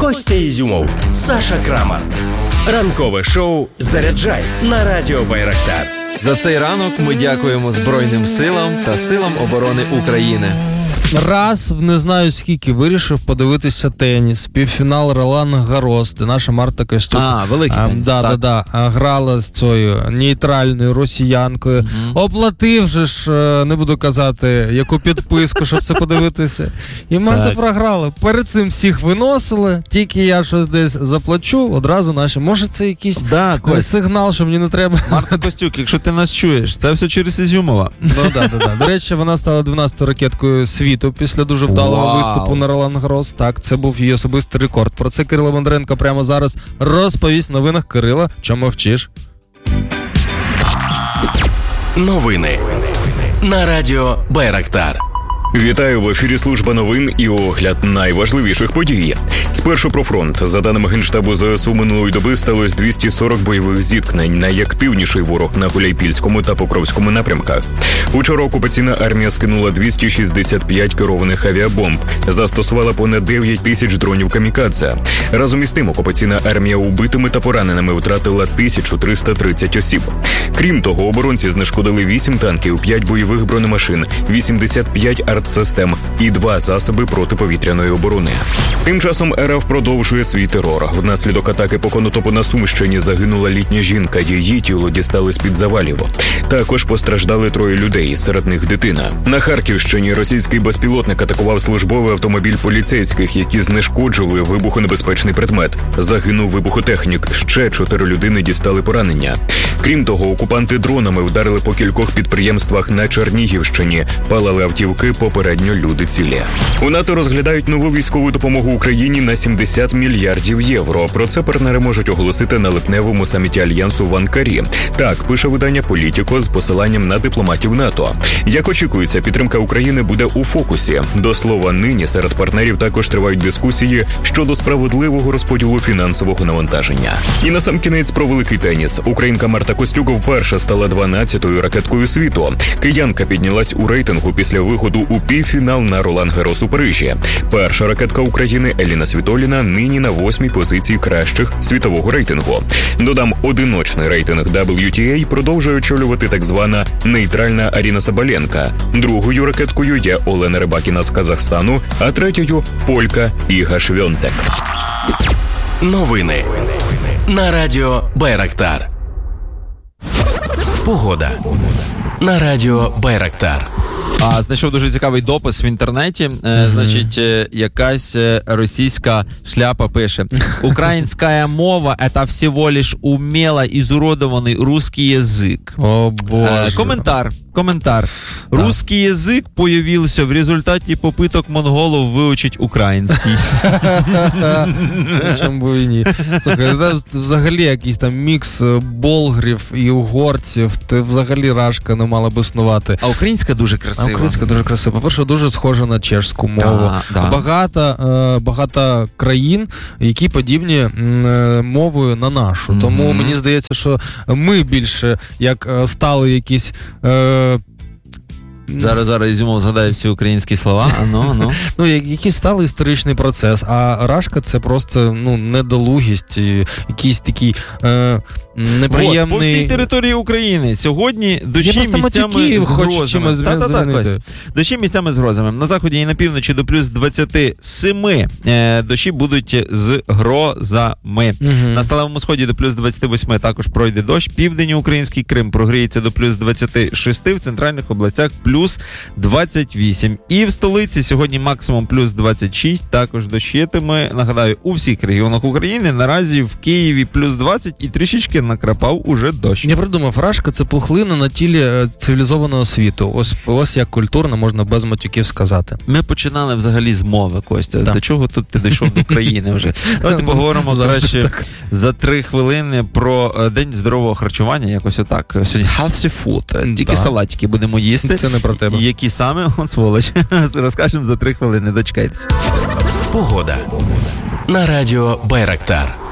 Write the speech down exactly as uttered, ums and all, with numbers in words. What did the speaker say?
Костя Ізюмов, Саша Крамар. Ранкове шоу «Заряджай» на Радіо Байрактар. За цей ранок ми дякуємо Збройним силам та силам оборони України. Раз в не знаю скільки вирішив подивитися теніс. Півфінал Ролан Гарос, де наша Марта Костюк. А, великий а, теніс, да, так. Да, да, грала з цією нейтральною росіянкою. Угу. Оплатив же ж, не буду казати, яку підписку, щоб це подивитися. І Марта так. програла. Перед цим всіх виносили, тільки я щось десь заплачу, одразу наші. Може це якийсь да, сигнал, що мені не треба. Марта Костюк, якщо ти нас чуєш, це все через Ізюмова. Ну, да, да, да. До речі, вона стала дванадцятою ракеткою світу після дуже вдалого Вау. виступу на Ролан Гарос. Так, це був її особистий рекорд. Про це Кирило Бондаренко прямо зараз розповість в новинах. Кирило, чому мовчиш? Новини на Радіо Байрактар. Вітаю, в ефірі служба новин і огляд найважливіших подій. Спершу про фронт. За даними Генштабу ЗСУ, минулої доби сталося двісті сорок бойових зіткнень. Найактивніший ворог на Гуляйпільському та Покровському напрямках. Учора окупаційна армія скинула двісті шістдесят п'ять керованих авіабомб. Застосувала понад дев'ять тисяч дронів камікадзе. Разом із тим, окупаційна армія убитими та пораненими втратила тисячу триста тридцять осіб. Крім того, оборонці знешкодили вісім танків, п'ять бойових бронемашин, вісімдесят п'ять артсистем і два засоби протиповітряної оборони. Тим часом РФ продовжує свій терор. Внаслідок атаки по Конотопу на Сумщині загинула літня жінка. Її тіло дістали з-під завалів. Також постраждали троє людей, серед них дитина. На Харківщині російський безпілотник атакував службовий автомобіль поліцейських, які знешкоджували вибухонебезпечний предмет. Загинув вибухотехнік. Ще чотири людини дістали поранення. Крім того, окупанти дронами вдарили по кількох підприємствах на Чернігівщині. Палали автівки, попередньо люди цілі. У НАТО розглядають нову військову допомогу Україні на сімдесят мільярдів євро. Про це партнери можуть оголосити на липневому саміті Альянсу в Анкарі. Так, пише видання «Політіко» з посиланням на дипломатів НАТО. Як очікується, підтримка України буде у фокусі. До слова, нині серед партнерів також тривають дискусії щодо справедливого розподілу фінансового навантаження. І насамкінець про великий теніс. Українка Марта Костюк вперше стала дванадцятою ракеткою світу. Киянка піднялась у рейтингу після виходу у півфінал на Ролан Гарос у Парижі. Перша ракетка України Еліна Світоліна нині на восьмій позиції кращих світового рейтингу. Додам, одиночний рейтинг дабл ю ті ей продовжує очолювати так звана нейтральна Аріна Сабаленка. Другою ракеткою є Олена Рибакіна з Казахстану, а третьою – полька Іга Швьонтек. Новини на Радіо Байрактар. Погода на Радіо Байрактар. А, знайшов дуже цікавий допис в інтернеті. Mm-hmm. Значить, якась російська шляпа пише: «Українська мова – это всего лишь умело изуродованный русский язык». О, Боже. Коментар. Коментар. Да. Русский язык появился в результате попыток монголов выучить український. Чому б і ні. Слухай, це взагалі якийсь там мікс болгрів і угорців. Ти взагалі рашка не мала б існувати. А українська дуже красива. А українська дуже красива. По-перше, дуже схожа на чешську мову. Да, да. Багато, багато країн, які подібні мовою на нашу. Mm-hmm. Тому мені здається, що ми більше як стали якісь... Зараз, зараз Ізюмов згадає всі українські слова, а ну, ну. Ну, який сталий історичний процес, а рашка це просто, ну, недолугість, якийсь такий е, неприємний... От, по всій території України сьогодні дощі місцями з грозами. Та-та-та, дощі місцями з грозами. На заході і на півночі до плюс двадцять сім е, дощі будуть з грозами. Угу. На сталевому сході до плюс двадцять вісім також пройде дощ. Південь український Крим прогріється до плюс двадцять шість, в центральних областях плюс двадцять вісім. І в столиці сьогодні максимум плюс двадцять шість, також дощитиме. Нагадаю, у всіх регіонах України. Наразі в Києві плюс двадцять і трішечки накрапав уже дощ. Я придумав, рашка – це пухлина на тілі цивілізованого світу. Ось, ось як культурно можна без матюків сказати. Ми починали взагалі з мови, Костя. Да. До чого тут ти дійшов до країни вже? Давайте поговоримо зараз ще за три хвилини про День здорового харчування, якось отак. Сьогодні healthy food. Тільки да. салатики будемо їсти. Це не про тебе. Які саме? Он сволоч. Розкажемо за три хвилини. Дочекайтеся. Погода на Радіо Байрактар.